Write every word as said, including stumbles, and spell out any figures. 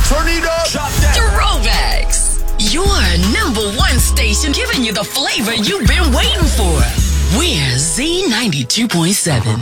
Turn it up. Drop that. Throwbacks. Your number one station giving you the flavor you've been waiting for. We're Z ninety-two point seven.